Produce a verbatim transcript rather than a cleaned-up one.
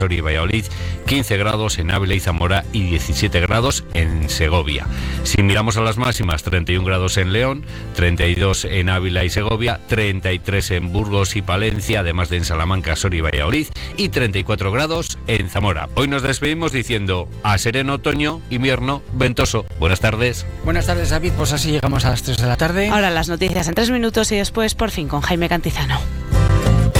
y Valladolid, quince grados en Ávila y Zamora y diecisiete grados en Segovia. Si miramos a las máximas, treinta y un grados en León, treinta y dos en Ávila y Segovia, treinta y tres en Burgos y Palencia, además de en Salamanca, Soria y Valladolid, y treinta y cuatro grados en Zamora. Hoy nos despedimos diciendo a sereno otoño, invierno ventoso. Buenas tardes. Buenas tardes, David. Pues así llegamos a las tres de la tarde. Ahora las noticias en tres minutos y después por fin con Jaime Cantizano.